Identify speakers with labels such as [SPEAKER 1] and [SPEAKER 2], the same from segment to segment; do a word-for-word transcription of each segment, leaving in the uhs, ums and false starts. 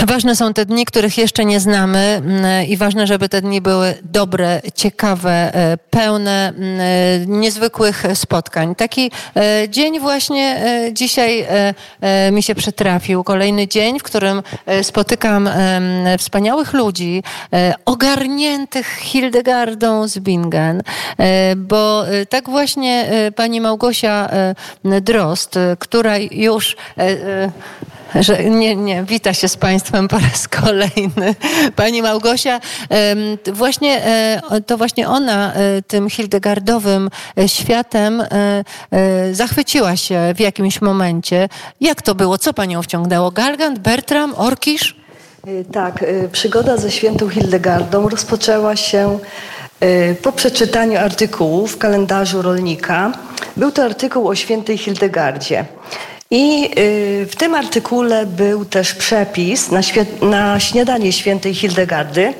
[SPEAKER 1] Ważne są te dni, których jeszcze nie znamy i ważne, żeby te dni były dobre, ciekawe, pełne niezwykłych spotkań. Taki dzień właśnie dzisiaj mi się przytrafił. Kolejny dzień, w którym spotykam wspaniałych ludzi, ogarniętych Hildegardą z Bingen, bo tak właśnie pani Małgosia Drozd, która już... Że nie, nie, wita się z Państwem po raz kolejny. Pani Małgosia, właśnie, to właśnie ona tym hildegardowym światem zachwyciła się w jakimś momencie. Jak to było? Co Panią wciągnęło? Galgant, Bertram, Orkisz?
[SPEAKER 2] Tak, przygoda ze świętą Hildegardą rozpoczęła się po przeczytaniu artykułu w kalendarzu rolnika. Był to artykuł o świętej Hildegardzie. I w tym artykule był też przepis na, na śniadanie świętej Hildegardy.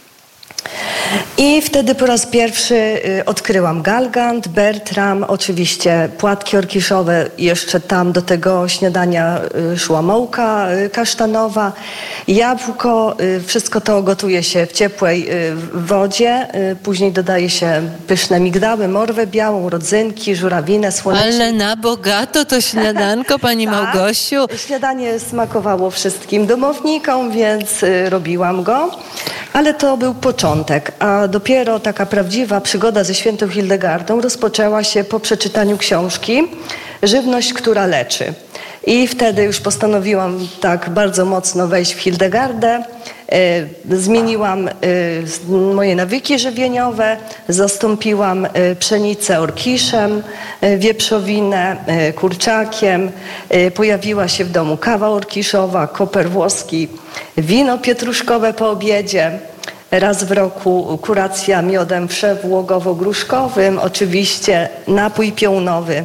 [SPEAKER 2] I wtedy po raz pierwszy odkryłam galgant, Bertram, oczywiście płatki orkiszowe, jeszcze tam do tego śniadania szła mąka kasztanowa, jabłko, wszystko to gotuje się w ciepłej wodzie, później dodaje się pyszne migdały, morwę białą, rodzynki, żurawinę, słonecznik.
[SPEAKER 1] Ale na bogato to śniadanko, pani
[SPEAKER 2] tak.
[SPEAKER 1] Małgosiu.
[SPEAKER 2] Śniadanie smakowało wszystkim domownikom, więc robiłam go, ale to był początek, a dopiero taka prawdziwa przygoda ze świętą Hildegardą rozpoczęła się po przeczytaniu książki Żywność, która leczy. I wtedy już postanowiłam tak bardzo mocno wejść w Hildegardę. Zmieniłam moje nawyki żywieniowe, zastąpiłam pszenicę orkiszem, wieprzowinę kurczakiem. Pojawiła się w domu kawa orkiszowa, koper włoski, wino pietruszkowe po obiedzie. Raz w roku kuracja miodem wszewłogowo-gruszkowym, oczywiście napój piołnowy.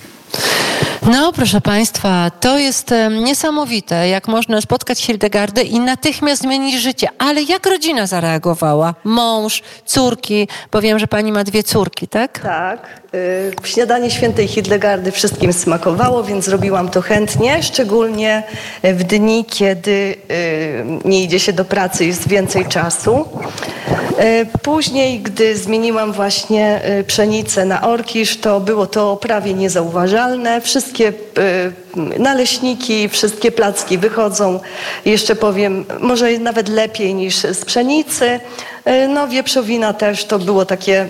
[SPEAKER 1] No, proszę Państwa, to jest niesamowite, jak można spotkać Hildegardę i natychmiast zmienić życie. Ale jak rodzina zareagowała? Mąż, córki, bo wiem, że Pani ma dwie córki, tak?
[SPEAKER 2] Tak. Śniadanie świętej Hildegardy wszystkim smakowało, więc zrobiłam to chętnie, szczególnie w dni, kiedy nie idzie się do pracy, jest więcej czasu. Później, gdy zmieniłam właśnie pszenicę na orkisz, to było to prawie niezauważalne. Wszystkie naleśniki, wszystkie placki wychodzą, jeszcze powiem, może nawet lepiej niż z pszenicy. No wieprzowina też to było takie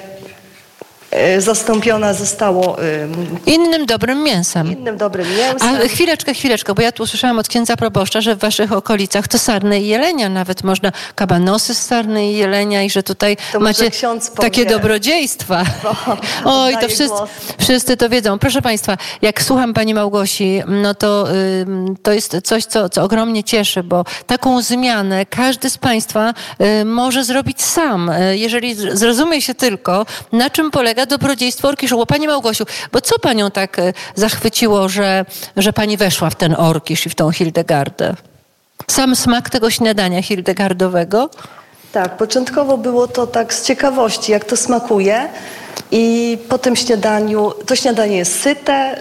[SPEAKER 2] zastąpiona zostało
[SPEAKER 1] innym dobrym mięsem.
[SPEAKER 2] Innym dobrym mięsem.
[SPEAKER 1] A chwileczkę, chwileczkę, bo ja tu usłyszałam od księdza proboszcza, że w waszych okolicach to sarny i jelenia, nawet można kabanosy z sarny i jelenia i że tutaj
[SPEAKER 2] to
[SPEAKER 1] macie takie dobrodziejstwa.
[SPEAKER 2] Bo,
[SPEAKER 1] Oj, to wszyscy, wszyscy to wiedzą. Proszę Państwa, jak słucham Pani Małgosi, no to, y, to jest coś, co, co ogromnie cieszy, bo taką zmianę każdy z Państwa y, może zrobić sam, y, jeżeli zrozumie się tylko, na czym polega dobrodziejstwo orkiszu. Bo Pani Małgosiu, bo co Panią tak zachwyciło, że, że Pani weszła w ten orkisz i w tą Hildegardę? Sam smak tego śniadania hildegardowego?
[SPEAKER 2] Tak, początkowo było to tak z ciekawości, jak to smakuje i po tym śniadaniu, to śniadanie jest syte,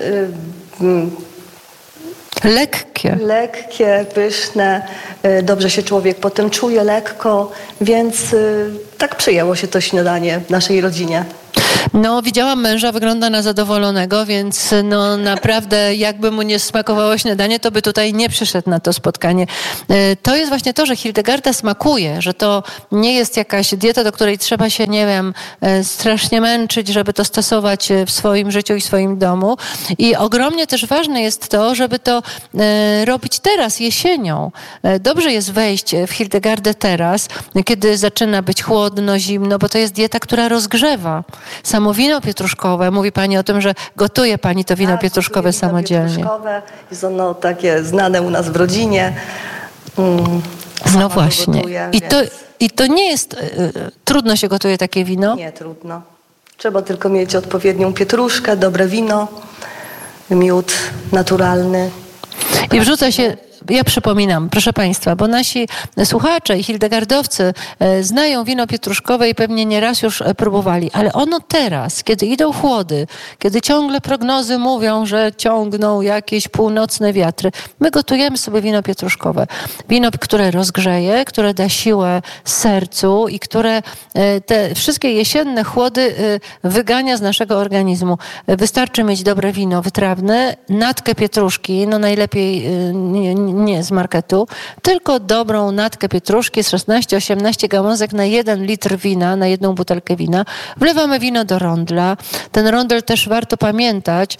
[SPEAKER 1] yy, lekkie.
[SPEAKER 2] Lekkie, pyszne, dobrze się człowiek potem czuje, lekko, więc yy, tak przyjęło się to śniadanie w naszej rodzinie.
[SPEAKER 1] No, widziałam męża, wygląda na zadowolonego, więc no naprawdę jakby mu nie smakowało śniadanie, to by tutaj nie przyszedł na to spotkanie. To jest właśnie to, że Hildegarda smakuje, że to nie jest jakaś dieta, do której trzeba się, nie wiem, strasznie męczyć, żeby to stosować w swoim życiu i w swoim domu. I ogromnie też ważne jest to, żeby to robić teraz, jesienią. Dobrze jest wejść w Hildegardę teraz, kiedy zaczyna być chłodno, zimno, bo to jest dieta, która rozgrzewa. Samo wino pietruszkowe, mówi Pani o tym, że gotuje Pani to wino
[SPEAKER 2] tak,
[SPEAKER 1] pietruszkowe
[SPEAKER 2] wino
[SPEAKER 1] samodzielnie.
[SPEAKER 2] Pietruszkowe. Jest ono takie znane u nas w rodzinie. Mm,
[SPEAKER 1] no właśnie. Gotuję, I, więc... to, I to nie jest... Y, trudno się gotuje takie wino?
[SPEAKER 2] Nie, trudno. Trzeba tylko mieć odpowiednią pietruszkę, dobre wino, miód naturalny.
[SPEAKER 1] I wrzuca się... ja przypominam, proszę Państwa, bo nasi słuchacze i hildegardowcy znają wino pietruszkowe i pewnie nieraz już próbowali, ale ono teraz, kiedy idą chłody, kiedy ciągle prognozy mówią, że ciągną jakieś północne wiatry, my gotujemy sobie wino pietruszkowe. Wino, które rozgrzeje, które da siłę sercu i które te wszystkie jesienne chłody wygania z naszego organizmu. Wystarczy mieć dobre wino wytrawne, natkę pietruszki, no najlepiej nie, nie z marketu, tylko dobrą natkę pietruszki z szesnaście osiemnaście gałązek na jeden litr wina, na jedną butelkę wina. Wlewamy wino do rondla. Ten rondel też warto pamiętać,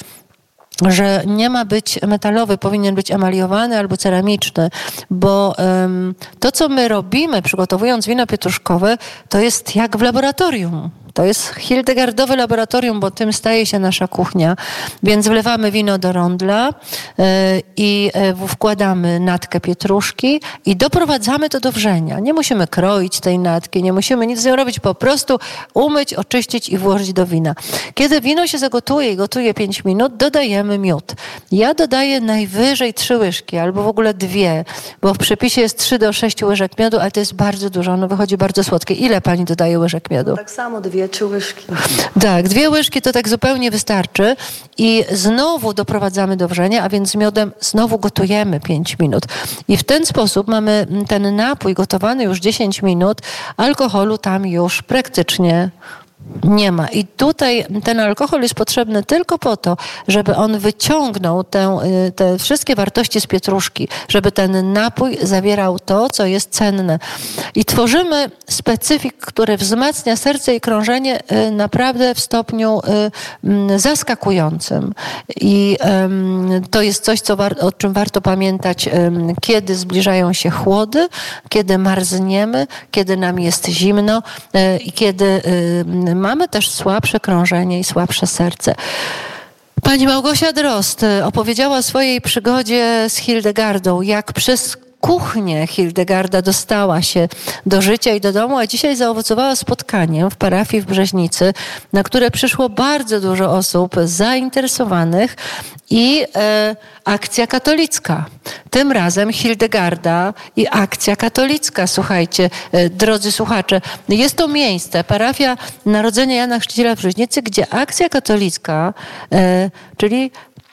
[SPEAKER 1] że nie ma być metalowy, powinien być emaliowany albo ceramiczny, bo um, to, co my robimy, przygotowując wino pietruszkowe, to jest jak w laboratorium. To jest hildegardowe laboratorium, bo tym staje się nasza kuchnia. Więc wlewamy wino do rondla yy, i yy, wkładamy natkę pietruszki i doprowadzamy to do wrzenia. Nie musimy kroić tej natki, nie musimy nic z nią robić, po prostu umyć, oczyścić i włożyć do wina. Kiedy wino się zagotuje i gotuje pięć minut, dodajemy miód. Ja dodaję najwyżej trzy łyżki albo w ogóle dwie, bo w przepisie jest trzy do sześciu łyżek miodu, ale to jest bardzo dużo, ono wychodzi bardzo słodkie. Ile pani dodaje łyżek miodu?
[SPEAKER 2] No tak samo dwie. Trzy łyżki.
[SPEAKER 1] Tak, dwie łyżki to tak zupełnie wystarczy i znowu doprowadzamy do wrzenia, a więc z miodem znowu gotujemy pięć minut. I w ten sposób mamy ten napój gotowany już dziesięć minut, alkoholu tam już praktycznie nie ma. I tutaj ten alkohol jest potrzebny tylko po to, żeby on wyciągnął te, te wszystkie wartości z pietruszki, żeby ten napój zawierał to, co jest cenne. I tworzymy specyfik, który wzmacnia serce i krążenie naprawdę w stopniu zaskakującym. I to jest coś, co, o czym warto pamiętać, kiedy zbliżają się chłody, kiedy marzniemy, kiedy nam jest zimno i kiedy mamy też słabsze krążenie i słabsze serce. Pani Małgosia Drozd opowiedziała o swojej przygodzie z Hildegardą, jak przez kuchnię Hildegarda dostała się do życia i do domu, a dzisiaj zaowocowała spotkaniem w parafii w Brzeźnicy, na które przyszło bardzo dużo osób zainteresowanych i e, akcja katolicka. Tym razem Hildegarda i akcja katolicka. Słuchajcie, e, drodzy słuchacze, jest to miejsce, parafia Narodzenia Jana Chrzciciela w Brzeźnicy, gdzie akcja katolicka, e, czyli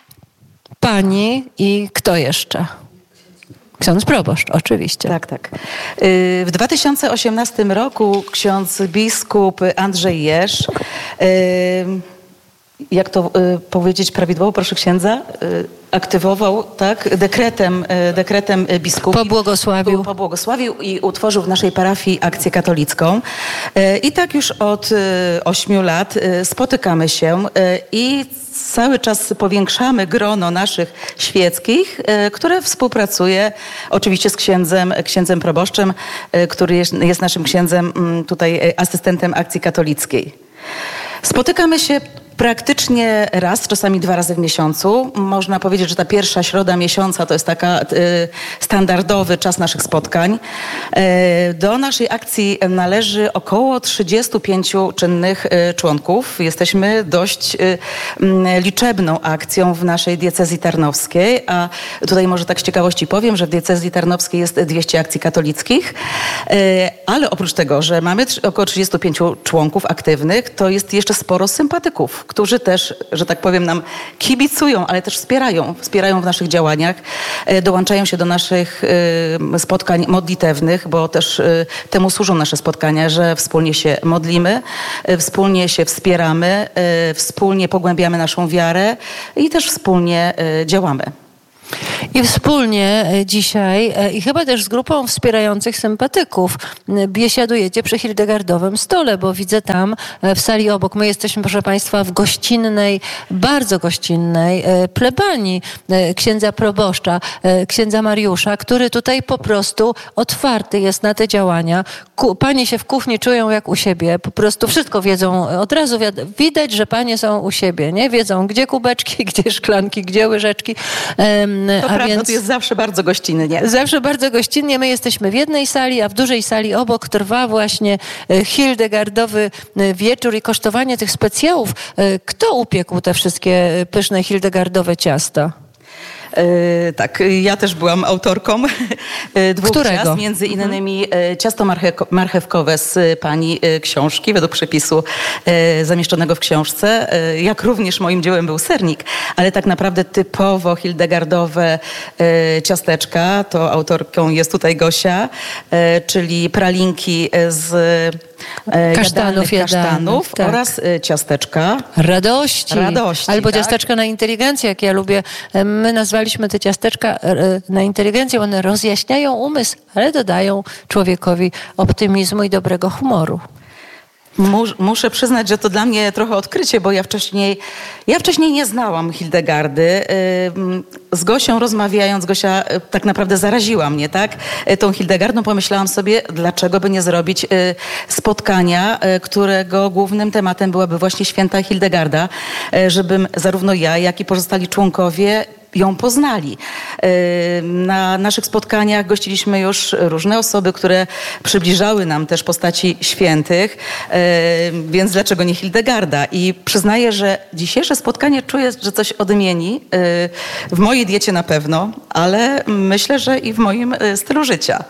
[SPEAKER 1] pani i kto jeszcze? Ksiądz proboszcz, oczywiście.
[SPEAKER 3] Tak, tak. W dwa tysiące osiemnastym roku ksiądz biskup Andrzej Jerz, jak to powiedzieć prawidłowo, proszę księdza, aktywował, tak, dekretem, dekretem biskupa.
[SPEAKER 1] Pobłogosławił.
[SPEAKER 3] Pobłogosławił i utworzył w naszej parafii akcję katolicką. I tak już od ośmiu lat spotykamy się i cały czas powiększamy grono naszych świeckich, które współpracuje oczywiście z księdzem, księdzem proboszczem, który jest, jest naszym księdzem, tutaj asystentem akcji katolickiej. Spotykamy się praktycznie raz, czasami dwa razy w miesiącu. Można powiedzieć, że ta pierwsza środa miesiąca to jest taka y, standardowy czas naszych spotkań. Y, do naszej akcji należy około trzydziestu pięciu czynnych y, członków. Jesteśmy dość y, y, liczebną akcją w naszej diecezji tarnowskiej, a tutaj może tak z ciekawości powiem, że w diecezji tarnowskiej jest dwieście akcji katolickich, y, ale oprócz tego, że mamy około trzydziestu pięciu członków aktywnych, to jest jeszcze sporo sympatyków, którzy też, że tak powiem, nam kibicują, ale też wspierają, wspierają w naszych działaniach, dołączają się do naszych spotkań modlitewnych, bo też temu służą nasze spotkania, że wspólnie się modlimy, wspólnie się wspieramy, wspólnie pogłębiamy naszą wiarę i też wspólnie działamy.
[SPEAKER 1] I wspólnie dzisiaj i chyba też z grupą wspierających sympatyków biesiadujecie przy Hildegardowym stole, bo widzę tam w sali obok, my jesteśmy, proszę Państwa, w gościnnej, bardzo gościnnej plebanii księdza proboszcza, księdza Mariusza, który tutaj po prostu otwarty jest na te działania. Panie się w kuchni czują jak u siebie, po prostu wszystko wiedzą, od razu widać, że panie są u siebie, nie? Wiedzą, gdzie kubeczki, gdzie szklanki, gdzie łyżeczki.
[SPEAKER 3] To a prawda, więc to jest zawsze bardzo gościnnie.
[SPEAKER 1] Zawsze bardzo gościnnie. My jesteśmy w jednej sali, a w dużej sali obok trwa właśnie Hildegardowy wieczór i kosztowanie tych specjałów. Kto upiekł te wszystkie pyszne Hildegardowe ciasta?
[SPEAKER 3] E, tak, ja też byłam autorką dwóch
[SPEAKER 1] Którego?
[SPEAKER 3] ciast, między innymi e, ciasto marche- marchewkowe z pani e, książki, według przepisu e, zamieszczonego w książce, e, jak również moim dziełem był sernik, ale tak naprawdę typowo hildegardowe e, ciasteczka, to autorką jest tutaj Gosia, e, czyli pralinki z e,
[SPEAKER 1] Kasztanów,
[SPEAKER 3] jadalnych kasztanów
[SPEAKER 1] jadalnych, tak.
[SPEAKER 3] oraz e, ciasteczka
[SPEAKER 1] Radości.
[SPEAKER 3] Radości,
[SPEAKER 1] Albo
[SPEAKER 3] tak?
[SPEAKER 1] ciasteczka na inteligencję, jak ja lubię. My nazwaliśmy te ciasteczka e, na inteligencję. One rozjaśniają umysł, ale dodają człowiekowi optymizmu i dobrego humoru.
[SPEAKER 3] Mus, muszę przyznać, że to dla mnie trochę odkrycie, bo ja wcześniej, ja wcześniej nie znałam Hildegardy. Z Gosią rozmawiając, Gosia tak naprawdę zaraziła mnie, tak? Tą Hildegardą pomyślałam sobie, dlaczego by nie zrobić spotkania, którego głównym tematem byłaby właśnie święta Hildegarda, żebym zarówno ja, jak i pozostali członkowie ją poznali. Na naszych spotkaniach gościliśmy już różne osoby, które przybliżały nam też postaci świętych, więc dlaczego nie Hildegarda? I przyznaję, że dzisiejsze spotkanie czuję, że coś odmieni. W mojej diecie na pewno, ale myślę, że i w moim stylu życia.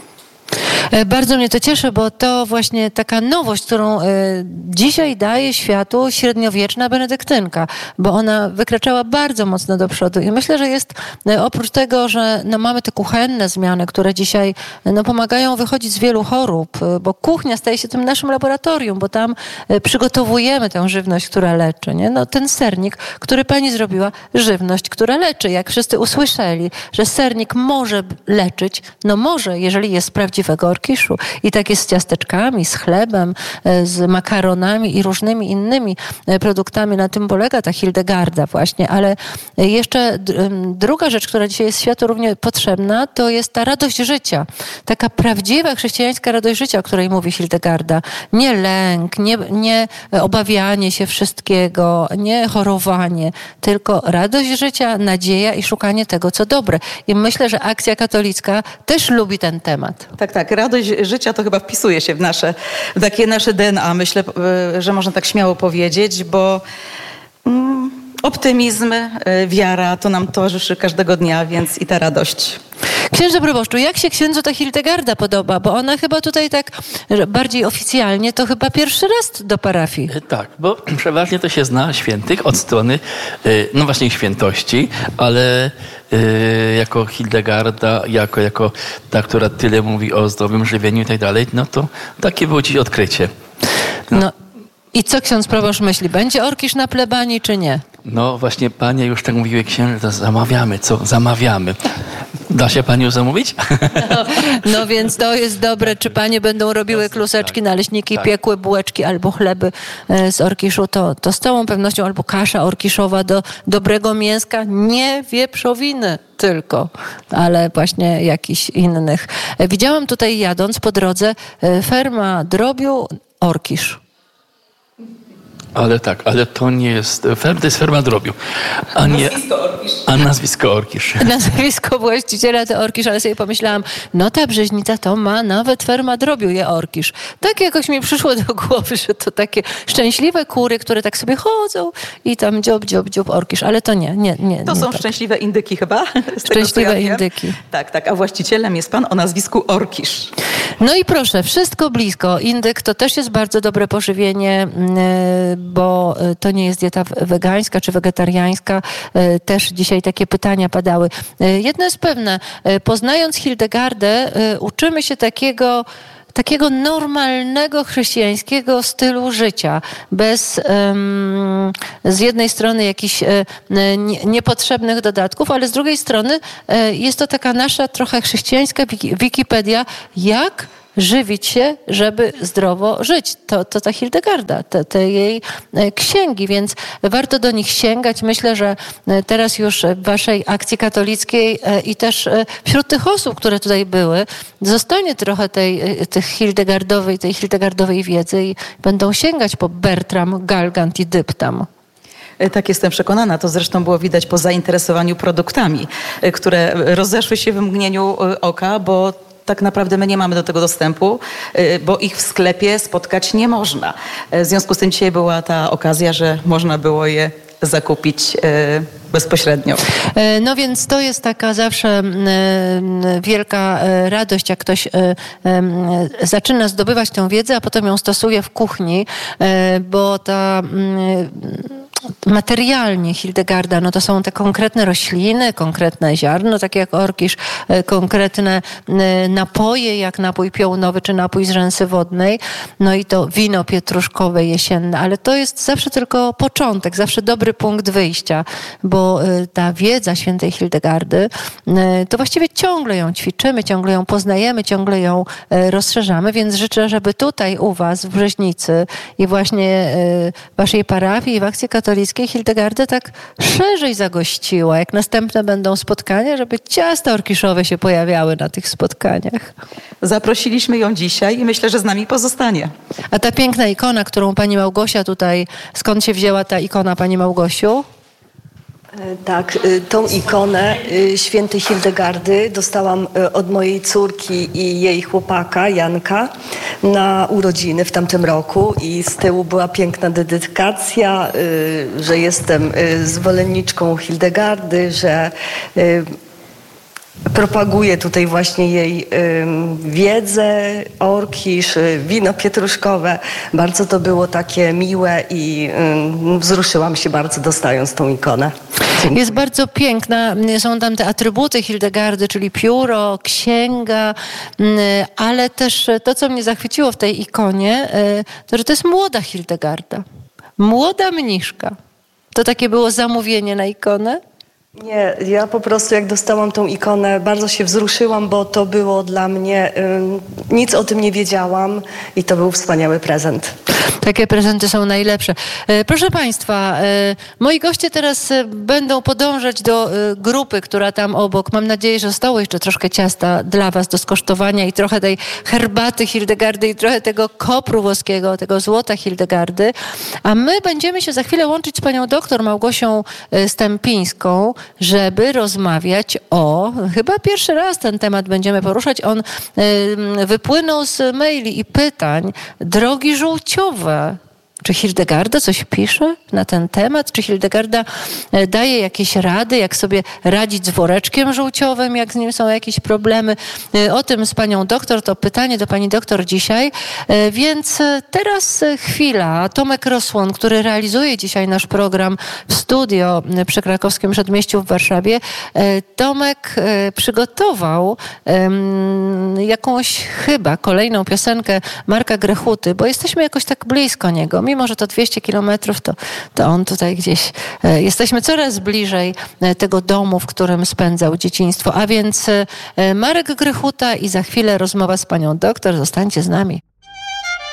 [SPEAKER 1] Bardzo mnie to cieszy, bo to właśnie taka nowość, którą dzisiaj daje światu średniowieczna benedyktynka, bo ona wykraczała bardzo mocno do przodu i myślę, że jest oprócz tego, że no, mamy te kuchenne zmiany, które dzisiaj no, pomagają wychodzić z wielu chorób, bo kuchnia staje się tym naszym laboratorium, bo tam przygotowujemy tę żywność, która leczy. Nie? No, ten sernik, który pani zrobiła, żywność, która leczy. Jak wszyscy usłyszeli, że sernik może leczyć, no może, jeżeli jest z prawdziwego orkiszu. I tak jest z ciasteczkami, z chlebem, z makaronami i różnymi innymi produktami. Na tym polega ta Hildegarda właśnie. Ale jeszcze druga rzecz, która dzisiaj jest światu równie potrzebna, to jest ta radość życia. Taka prawdziwa chrześcijańska radość życia, o której mówi Hildegarda. Nie lęk, nie, nie obawianie się wszystkiego, nie chorowanie, tylko radość życia, nadzieja i szukanie tego, co dobre. I myślę, że Akcja Katolicka też lubi ten temat.
[SPEAKER 3] Tak, tak. Radość życia to chyba wpisuje się w nasze, w takie nasze D N A. Myślę, że można tak śmiało powiedzieć, bo mm, optymizm, wiara to nam towarzyszy każdego dnia, więc i ta radość.
[SPEAKER 1] Księże proboszczu, jak się księdzu ta Hildegarda podoba? Bo ona chyba tutaj tak bardziej oficjalnie to chyba pierwszy raz do parafii.
[SPEAKER 4] Tak, bo przeważnie to się zna świętych od strony, no właśnie świętości, ale jako Hildegarda, jako, jako ta, która tyle mówi o zdrowym żywieniu i tak dalej, no to takie było dziś odkrycie. No.
[SPEAKER 1] no i co ksiądz proboszcz myśli? Będzie orkisz na plebanii czy nie?
[SPEAKER 4] No właśnie panie już tak mówiły księże, to zamawiamy, co? Zamawiamy. Da się panią zamówić?
[SPEAKER 1] No, no więc to jest dobre. Czy panie będą robiły kluseczki, naleśniki,
[SPEAKER 4] tak.
[SPEAKER 1] piekły bułeczki albo chleby z orkiszu, to, to z całą pewnością albo kasza orkiszowa do dobrego mięska, nie wieprzowiny tylko, ale właśnie jakichś innych. Widziałam tutaj jadąc po drodze ferma drobiu orkisz.
[SPEAKER 4] Ale tak, ale to nie jest, to jest ferma drobiu, a nie, nazwisko orkisz. A nazwisko orkisz.
[SPEAKER 1] Nazwisko właściciela to orkisz, ale sobie pomyślałam, no ta Brzeźnica to ma nawet ferma drobiu je orkisz. Tak jakoś mi przyszło do głowy, że to takie szczęśliwe kury, które tak sobie chodzą i tam dziob, dziob, dziob orkisz, ale to nie, nie, nie.
[SPEAKER 3] To
[SPEAKER 1] nie
[SPEAKER 3] są
[SPEAKER 1] tak.
[SPEAKER 3] szczęśliwe indyki chyba?
[SPEAKER 1] Szczęśliwe
[SPEAKER 3] tego, ja
[SPEAKER 1] indyki.
[SPEAKER 3] Tak, tak, a właścicielem jest pan o nazwisku Orkisz.
[SPEAKER 1] No i proszę, wszystko blisko. Indyk to też jest bardzo dobre pożywienie, bo to nie jest dieta wegańska czy wegetariańska. Też dzisiaj takie pytania padały. Jedno jest pewne, poznając Hildegardę, uczymy się takiego takiego normalnego chrześcijańskiego stylu życia, bez um, z jednej strony jakichś um, nie, niepotrzebnych dodatków, ale z drugiej strony um, jest to taka nasza trochę chrześcijańska wiki, Wikipedia, jak żywić się, żeby zdrowo żyć. To, to ta Hildegarda, te, te jej księgi, więc warto do nich sięgać. Myślę, że teraz już w waszej Akcji Katolickiej i też wśród tych osób, które tutaj były, zostanie trochę tej, tych Hildegardowej, tej Hildegardowej wiedzy i będą sięgać po Bertram, Galgant i Dyptam.
[SPEAKER 3] Tak, jestem przekonana. To zresztą było widać po zainteresowaniu produktami, które rozeszły się w mgnieniu oka, bo tak naprawdę my nie mamy do tego dostępu, bo ich w sklepie spotkać nie można. W związku z tym dzisiaj była ta okazja, że można było je zakupić bezpośrednio.
[SPEAKER 1] No więc to jest taka zawsze wielka radość, jak ktoś zaczyna zdobywać tę wiedzę, a potem ją stosuje w kuchni, bo ta materialnie Hildegarda, no to są te konkretne rośliny, konkretne ziarno, takie jak orkisz, konkretne napoje, jak napój piołunowy czy napój z rzęsy wodnej, no i to wino pietruszkowe jesienne, ale to jest zawsze tylko początek, zawsze dobry punkt wyjścia, bo ta wiedza świętej Hildegardy, to właściwie ciągle ją ćwiczymy, ciągle ją poznajemy, ciągle ją rozszerzamy, więc życzę, żeby tutaj u was w Brzeźnicy i właśnie w waszej parafii i w Akcji Katolickiej Hildegarda tak szerzej zagościła. Jak następne będą spotkania, żeby ciasta orkiszowe się pojawiały na tych spotkaniach.
[SPEAKER 3] Zaprosiliśmy ją dzisiaj i myślę, że z nami pozostanie.
[SPEAKER 1] A ta piękna ikona, którą pani Małgosia tutaj, skąd się wzięła ta ikona, pani Małgosiu?
[SPEAKER 2] Tak, tą ikonę świętej Hildegardy dostałam od mojej córki i jej chłopaka Janka na urodziny w tamtym roku i z tyłu była piękna dedykacja, że jestem zwolenniczką Hildegardy, że propaguję tutaj właśnie jej y, wiedzę, orkisz, wino pietruszkowe. Bardzo to było takie miłe i y, wzruszyłam się bardzo dostając tą ikonę. Dziękuję.
[SPEAKER 1] Jest bardzo piękna. Są tam te atrybuty Hildegardy, czyli pióro, księga, ale też to, co mnie zachwyciło w tej ikonie, to, że to jest młoda Hildegarda. Młoda mniszka. To takie było zamówienie na ikonę?
[SPEAKER 2] Nie, ja po prostu jak dostałam tą ikonę, bardzo się wzruszyłam, bo to było dla mnie, y, nic o tym nie wiedziałam i to był wspaniały prezent.
[SPEAKER 1] Takie prezenty są najlepsze. Proszę państwa, moi goście teraz będą podążać do grupy, która tam obok. Mam nadzieję, że zostało jeszcze troszkę ciasta dla was do skosztowania i trochę tej herbaty Hildegardy i trochę tego kopru włoskiego, tego złota Hildegardy. A my będziemy się za chwilę łączyć z panią doktor Małgosią Stępińską, żeby rozmawiać o, chyba pierwszy raz ten temat będziemy poruszać. On wypłynął z maili i pytań. Drogi żółciowe, czy Hildegarda coś pisze na ten temat? Czy Hildegarda daje jakieś rady, jak sobie radzić z woreczkiem żółciowym, jak z nim są jakieś problemy? O tym z panią doktor, to pytanie do pani doktor dzisiaj. Więc teraz chwila. Tomek Rosłon, który realizuje dzisiaj nasz program w studio przy Krakowskim Przedmieściu w Warszawie. Tomek przygotował jakąś chyba kolejną piosenkę Marka Grechuty, bo jesteśmy jakoś tak blisko niego. Mimo że to dwieście kilometrów, to, to on tutaj gdzieś... E, jesteśmy coraz bliżej e, tego domu, w którym spędzał dzieciństwo. A więc e, Marek Grechuta i za chwilę rozmowa z panią doktor. Zostańcie z nami.